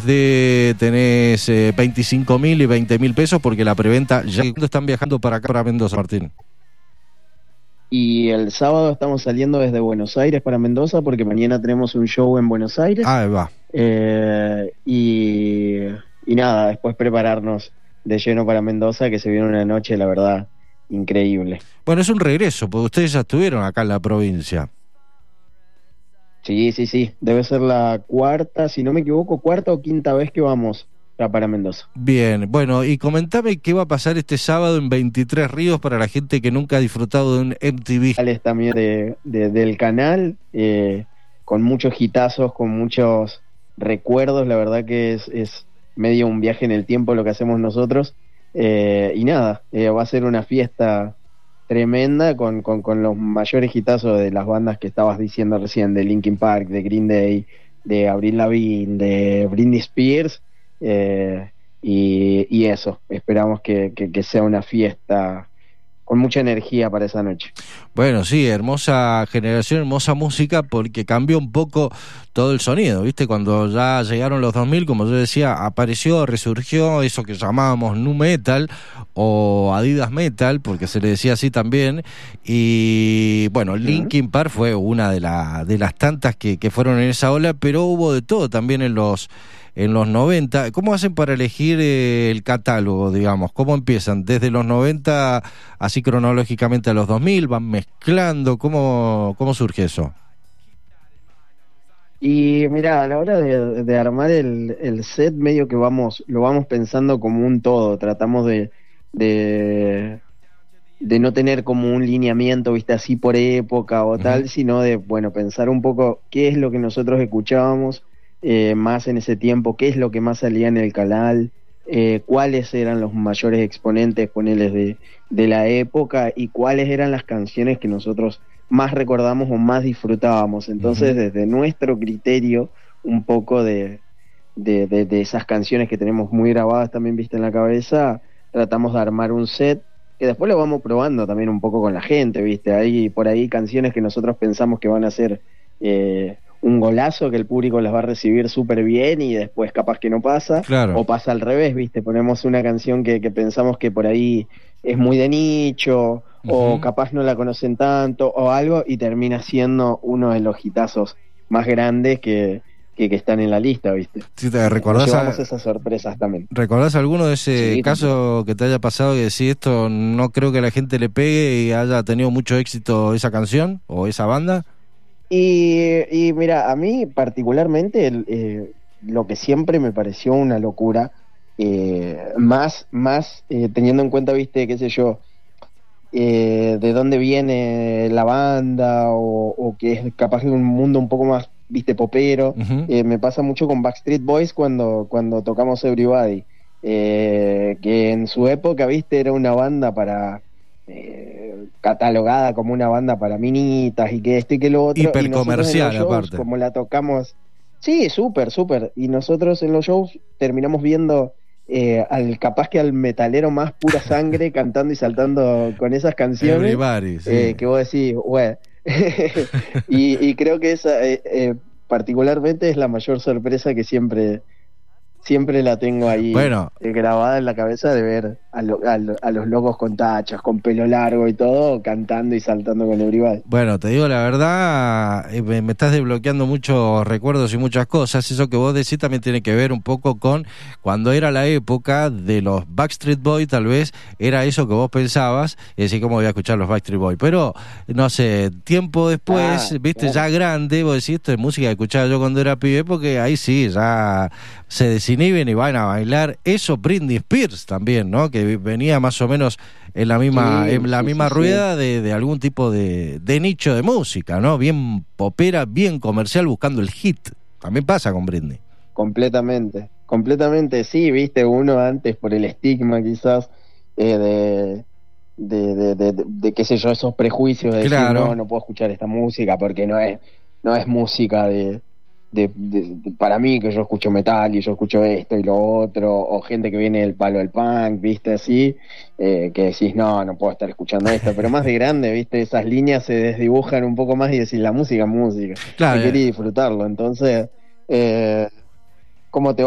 tenés 25.000 y 20.000 pesos porque la preventa ya están viajando para acá, para Mendoza, Martín. Y el sábado estamos saliendo desde Buenos Aires para Mendoza porque mañana tenemos un show en Buenos Aires. Ahí va. Y nada, después prepararnos de lleno para Mendoza, que se viene una noche, la verdad, increíble. Bueno, es un regreso, porque ustedes ya estuvieron acá en la provincia. Sí. Debe ser la cuarta, si no me equivoco, cuarta o quinta vez que vamos ya para Mendoza. Bien, bueno, y comentame qué va a pasar este sábado en 23 Ríos para la gente que nunca ha disfrutado de un MTV. También del canal, con muchos hitazos, con muchos recuerdos, la verdad que es medio un viaje en el tiempo lo que hacemos nosotros, y nada, va a ser una fiesta tremenda con los mayores hitazos de las bandas que estabas diciendo recién, de Linkin Park, de Green Day, de Avril Lavigne, de Britney Spears, y eso, esperamos que sea una fiesta con mucha energía para esa noche. Bueno, sí, hermosa generación, hermosa música, porque cambió un poco todo el sonido, ¿viste? Cuando ya llegaron los 2000, como yo decía, apareció, resurgió eso que llamábamos nu metal o Adidas metal, porque se le decía así también, y bueno, Linkin Park fue una de las tantas que fueron en esa ola, pero hubo de todo también en los 90. ¿Cómo hacen para elegir el catálogo, digamos? ¿Cómo empiezan? ¿Desde los 90, así cronológicamente a los 2000? ¿Van mezclando? ¿Cómo surge eso? Y mira, a la hora de armar el set, medio que lo vamos pensando como un todo. Tratamos de no tener como un lineamiento, viste, así por época o tal, sino de, bueno, pensar un poco qué es lo que nosotros escuchábamos más en ese tiempo, qué es lo que más salía en el canal, cuáles eran los mayores exponentes, poneles de la época, y cuáles eran las canciones que nosotros más recordamos o más disfrutábamos. Entonces, desde nuestro criterio, un poco de esas canciones que tenemos muy grabadas también, viste, en la cabeza, tratamos de armar un set que después lo vamos probando también un poco con la gente, viste, hay por ahí canciones que nosotros pensamos que van a ser un golazo, que el público las va a recibir súper bien, y después capaz que no pasa, claro. O pasa al revés, viste, ponemos una canción que pensamos que por ahí es muy de nicho, o capaz no la conocen tanto, o algo, y termina siendo uno de los hitazos más grandes que están en la lista, viste. Sí, ¿te recordás? Llevamos esas sorpresas también. ¿Recordás alguno de ese caso que te haya pasado que decís, esto no creo que a la gente le pegue y haya tenido mucho éxito esa canción o esa banda? Y mira, a mí particularmente lo que siempre me pareció una locura, más teniendo en cuenta, viste, qué sé yo, de dónde viene la banda, o que es capaz de un mundo un poco más, viste, popero. Me pasa mucho con Backstreet Boys cuando tocamos Everybody, que en su época, viste, era una banda para catalogada como una banda para minitas, y que esto y que lo otro, hipercomercial, y nosotros en los shows, aparte, como la tocamos, sí, súper, y nosotros en los shows terminamos viendo capaz que al metalero más pura sangre cantando y saltando con esas canciones. Everybody, sí. Que vos decís, güey. y creo que esa particularmente es la mayor sorpresa que siempre la tengo ahí, bueno, grabada en la cabeza, de ver a los locos con tachas, con pelo largo y todo, cantando y saltando con Everybody. Bueno, te digo la verdad, me estás desbloqueando muchos recuerdos y muchas cosas. Eso que vos decís también tiene que ver un poco con cuando era la época de los Backstreet Boys, tal vez era eso que vos pensabas, y decís, ¿cómo voy a escuchar los Backstreet Boys? Pero, no sé, tiempo después, viste, claro, ya grande, vos decís, esto es música que escuchaba yo cuando era pibe, porque ahí sí, ya se desinhiben y van a bailar. Eso Britney Spears también, ¿no? Que venía más o menos en la misma rueda de algún tipo de nicho de música, ¿no? Bien popera, bien comercial, buscando el hit. También pasa con Britney. Completamente, sí, viste, uno antes por el estigma quizás de qué sé yo, esos prejuicios de claro, decir, no puedo escuchar esta música porque no es música para mí, que yo escucho metal y yo escucho esto y lo otro, o gente que viene del palo del punk, viste, así, que decís, no puedo estar escuchando esto, pero más de grande, viste, esas líneas se desdibujan un poco más y decís, la música es música, claro, hay que disfrutarlo. Entonces, ¿cómo te